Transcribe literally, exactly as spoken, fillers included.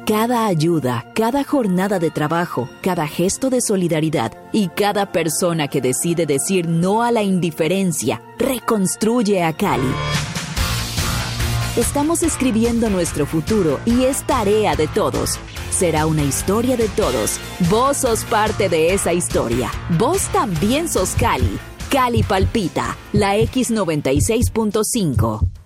Cada ayuda, cada jornada de trabajo, cada gesto de solidaridad y cada persona que decide decir no a la indiferencia reconstruye a Cali. Estamos escribiendo nuestro futuro y es tarea de todos. Será una historia de todos. Vos sos parte de esa historia. Vos también sos Cali. Cali palpita, la X noventa y seis punto cinco.